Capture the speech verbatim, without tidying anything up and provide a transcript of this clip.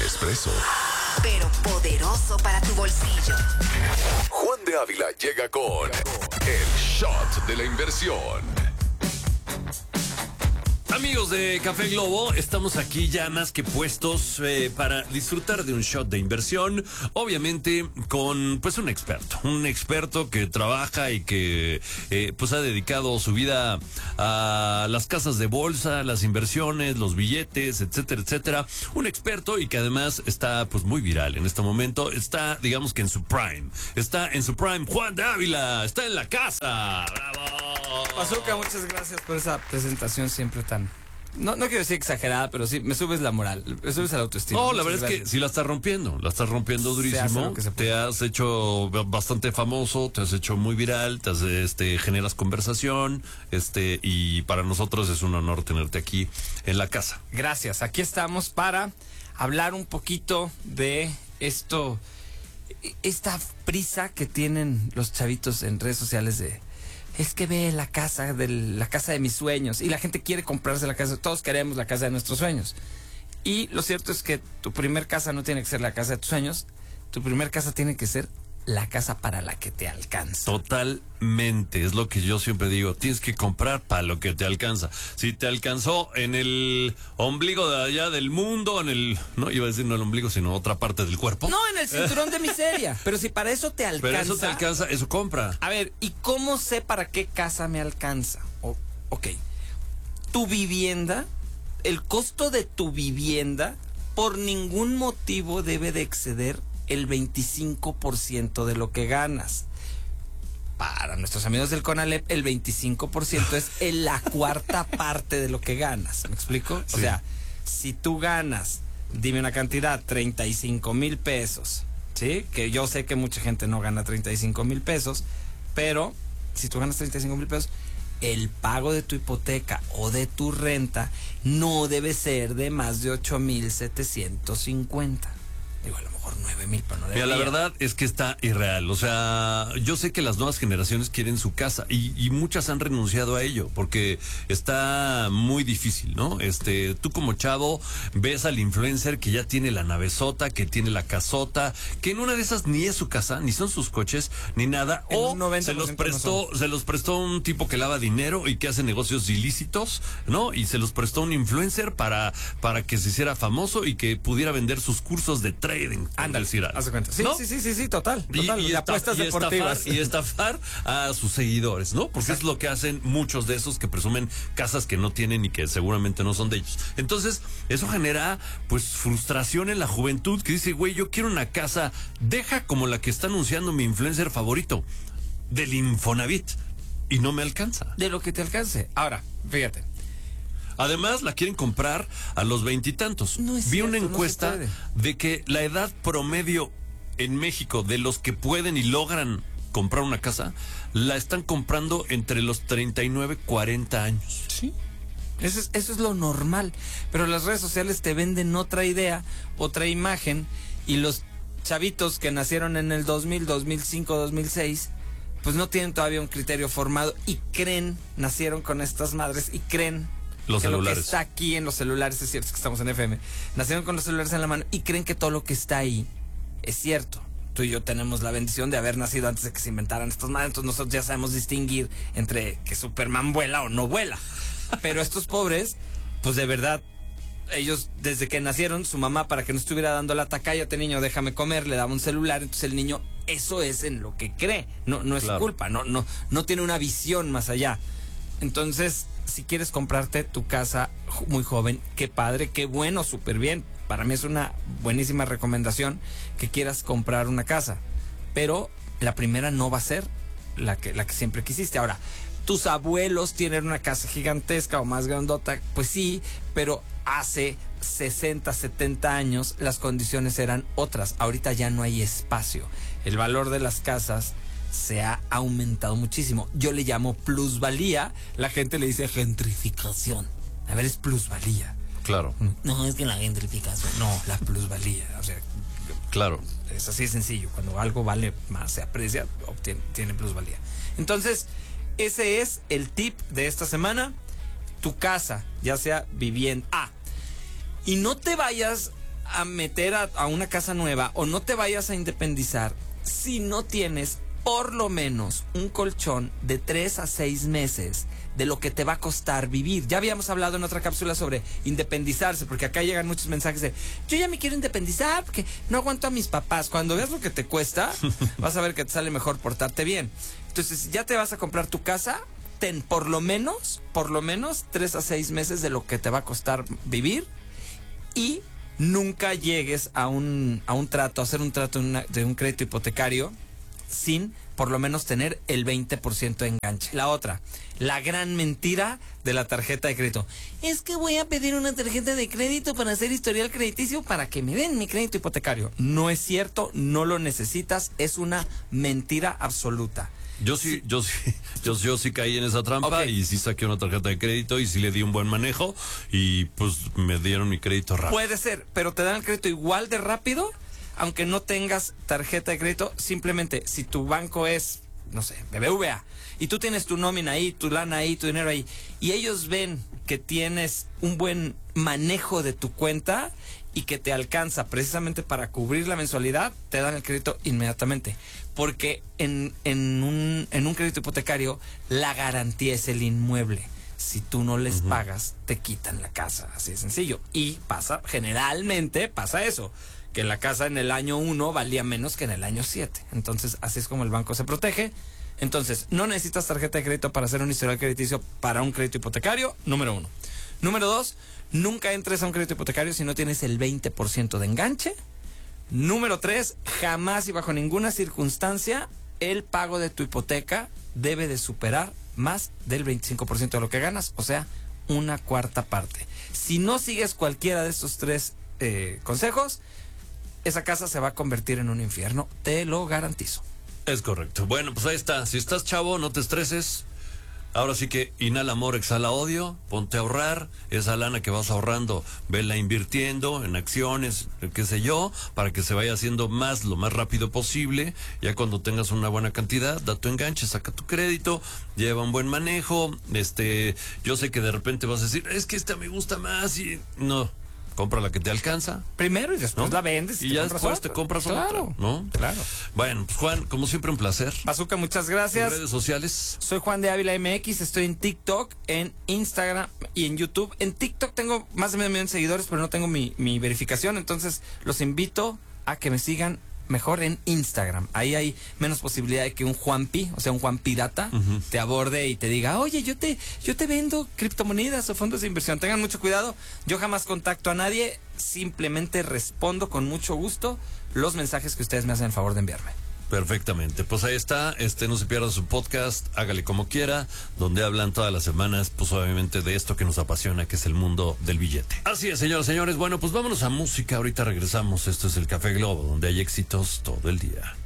espresso, pero poderoso para tu bolsillo. Juan de Ávila llega con el shot de la inversión. Amigos de Café Globo, estamos aquí ya más que puestos eh, para disfrutar de un shot de inversión, obviamente con pues un experto, un experto que trabaja y que eh, pues ha dedicado su vida a las casas de bolsa, las inversiones, los billetes, etcétera, etcétera. Un experto y que además está pues muy viral en este momento, está digamos que en su prime, está en su prime. Juan de Ávila está en la casa. ¡Bravo! Pazuca, muchas gracias por esa presentación siempre tan... No, no quiero decir exagerada, pero sí, me subes la moral, me subes la autoestima. No, Muchas la verdad gracias. es que sí la estás rompiendo, la estás rompiendo durísimo. Te has hecho bastante famoso, te has hecho muy viral, te has, este, generas conversación, este, y para nosotros es un honor tenerte aquí en la casa. Gracias, aquí estamos para hablar un poquito de esto, esta prisa que tienen los chavitos en redes sociales de... Es que ve la casa de la casa de mis sueños y la gente quiere comprarse la casa. Todos queremos la casa de nuestros sueños. Y lo cierto es que tu primer casa no tiene que ser la casa de tus sueños. Tu primer casa tiene que ser la casa para la que te alcanza. Totalmente, es lo que yo siempre digo. Tienes que comprar para lo que te alcanza. Si te alcanzó en el ombligo de allá del mundo, en el... No iba a decir no el ombligo, sino otra parte del cuerpo. No, en el cinturón de miseria. Pero si para eso te alcanza... Pero eso te alcanza, eso compra. A ver, ¿y cómo sé para qué casa me alcanza? O, ok, tu vivienda, el costo de tu vivienda, por ningún motivo debe de exceder el veinticinco por ciento de lo que ganas. Para nuestros amigos del Conalep, el veinticinco por ciento es en la cuarta parte de lo que ganas. ¿Me explico? Sí. O sea, si tú ganas, dime una cantidad, treinta y cinco mil pesos, ¿sí? Que yo sé que mucha gente no gana treinta y cinco mil pesos, pero si tú ganas treinta y cinco mil pesos, el pago de tu hipoteca o de tu renta no debe ser de más de ocho mil setecientos cincuenta. Digo, a lo mejor nueve mil, pero no debería. Mira, la verdad es que está irreal. O sea, yo sé que las nuevas generaciones quieren su casa y, y muchas han renunciado a ello porque está muy difícil, ¿no? Este, tú como chavo ves al influencer que ya tiene la navezota, que tiene la casota, que en una de esas ni es su casa, ni son sus coches, ni nada. En o un noventa se por ciento los prestó, no se los prestó un tipo que lava dinero y que hace negocios ilícitos, ¿no? Y se los prestó un influencer para, para que se hiciera famoso y que pudiera vender sus cursos de trading. Ándale, haz de cuenta. Sí, ¿no? sí, sí, sí, sí, total. total. Y, y, y apuestas y deportivas. Estafar, y estafar a sus seguidores, ¿no? Porque Exacto. Es lo que hacen muchos de esos que presumen casas que no tienen y que seguramente no son de ellos. Entonces, eso genera, pues, frustración en la juventud que dice, güey, yo quiero una casa, deja como la que está anunciando mi influencer favorito, del Infonavit, y no me alcanza. De lo que te alcance. Ahora, fíjate. Además, la quieren comprar a los veintitantos. No es Vi cierto, una encuesta no de que la edad promedio en México de los que pueden y logran comprar una casa, la están comprando entre los treinta y nueve, cuarenta años. Sí. Eso es, eso es lo normal. Pero las redes sociales te venden otra idea, otra imagen, y los chavitos que nacieron en el dos mil, dos mil cinco, dos mil seis, pues no tienen todavía un criterio formado y creen, nacieron con estas madres y creen los que celulares. Lo que está aquí en los celulares, es cierto, es que estamos en F M, nacieron con los celulares en la mano y creen que todo lo que está ahí es cierto. Tú y yo tenemos la bendición de haber nacido antes de que se inventaran estos madres, entonces nosotros ya sabemos distinguir entre que Superman vuela o no vuela. Pero estos pobres, pues de verdad, ellos desde que nacieron, su mamá, para que no estuviera dando la cállate niño, déjame comer, le daba un celular, entonces el niño, eso es en lo que cree, no, no es claro. culpa, no, no, no tiene una visión más allá. Entonces, si quieres comprarte tu casa muy joven, qué padre, qué bueno, súper bien. Para mí es una buenísima recomendación que quieras comprar una casa. Pero la primera no va a ser la que, la que siempre quisiste. Ahora, tus abuelos tienen una casa gigantesca o más grandota, pues sí, pero hace sesenta, setenta años las condiciones eran otras. Ahorita ya no hay espacio. El valor de las casas se ha aumentado muchísimo. Yo le llamo plusvalía, la gente le dice gentrificación. A ver, es plusvalía. Claro. No, es que la gentrificación, no, la plusvalía. O sea, claro. Es así de sencillo. Cuando algo vale más, se aprecia, obtiene, tiene plusvalía. Entonces, ese es el tip de esta semana. Tu casa, ya sea vivienda. Ah, y no te vayas a meter a, a una casa nueva o no te vayas a independizar si no tienes por lo menos un colchón de tres a seis meses de lo que te va a costar vivir. Ya habíamos hablado en otra cápsula sobre independizarse, porque acá llegan muchos mensajes de yo ya me quiero independizar porque no aguanto a mis papás. Cuando veas lo que te cuesta, vas a ver que te sale mejor portarte bien. Entonces, ya te vas a comprar tu casa, ten por lo menos, por lo menos tres a seis meses de lo que te va a costar vivir y nunca llegues a un, a un trato, a hacer un trato de, una, de un crédito hipotecario sin por lo menos tener el veinte por ciento de enganche. La otra, la gran mentira de la tarjeta de crédito. Es que voy a pedir una tarjeta de crédito para hacer historial crediticio para que me den mi crédito hipotecario. No es cierto, no lo necesitas, es una mentira absoluta. Yo sí, yo sí, yo, yo sí caí en esa trampa okay. Y sí saqué una tarjeta de crédito y sí le di un buen manejo y pues me dieron mi crédito rápido. Puede ser, pero te dan el crédito igual de rápido, aunque no tengas tarjeta de crédito. Simplemente, si tu banco es, no sé, B B V A, y tú tienes tu nómina ahí, tu lana ahí, tu dinero ahí, y ellos ven que tienes un buen manejo de tu cuenta y que te alcanza precisamente para cubrir la mensualidad, te dan el crédito inmediatamente. Porque en, en, un, en un crédito hipotecario, la garantía es el inmueble. Si tú no les uh-huh. pagas, te quitan la casa. Así de sencillo. Y pasa, generalmente pasa eso, que la casa en el año uno valía menos que en el año siete. Entonces, así es como el banco se protege. Entonces, no necesitas tarjeta de crédito para hacer un historial crediticio para un crédito hipotecario, número uno. Número dos, nunca entres a un crédito hipotecario si no tienes el veinte por ciento de enganche. Número tres, jamás y bajo ninguna circunstancia el pago de tu hipoteca debe de superar más del veinticinco por ciento de lo que ganas, o sea, una cuarta parte. Si no sigues cualquiera de estos tres eh, consejos, esa casa se va a convertir en un infierno, te lo garantizo. Es correcto. Bueno, pues ahí está. Si estás chavo, no te estreses. Ahora sí que inhala amor, exhala odio, ponte a ahorrar, esa lana que vas ahorrando, vela invirtiendo en acciones, qué sé yo, para que se vaya haciendo más lo más rápido posible. Ya cuando tengas una buena cantidad, da tu enganche, saca tu crédito, lleva un buen manejo. Este, yo sé que de repente vas a decir, es que esta me gusta más y no. Compra la que te alcanza. Primero y después ¿no? la vendes. Y, y ya después te compras claro, otra, ¿no? Claro. Bueno, pues Juan, como siempre un placer. Bazooka, muchas gracias. ¿En redes sociales? Soy Juan de Ávila M X, estoy en TikTok, en Instagram y en YouTube. En TikTok tengo más de medio millón de seguidores, pero no tengo mi, mi verificación, entonces los invito a que me sigan mejor en Instagram. Ahí hay menos posibilidad de que un Juanpi, o sea, un Juan pirata, uh-huh. te aborde y te diga, oye, yo te, yo te vendo criptomonedas o fondos de inversión. Tengan mucho cuidado. Yo jamás contacto a nadie, simplemente respondo con mucho gusto los mensajes que ustedes me hacen el favor de enviarme. Perfectamente, pues ahí está, este no se pierda su podcast, hágale como quiera, donde hablan todas las semanas, pues obviamente de esto que nos apasiona, que es el mundo del billete. Así es, señoras y señores, bueno, pues vámonos a música, ahorita regresamos, esto es el Café Globo, donde hay éxitos todo el día.